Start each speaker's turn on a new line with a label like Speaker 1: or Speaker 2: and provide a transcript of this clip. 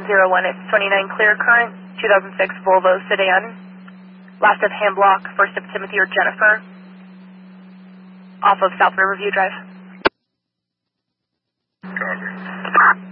Speaker 1: it's 29 clear current, 2006 Volvo sedan. Last of Hamblock, first of Timothy or Jennifer, off of South Riverview Drive.
Speaker 2: Copy.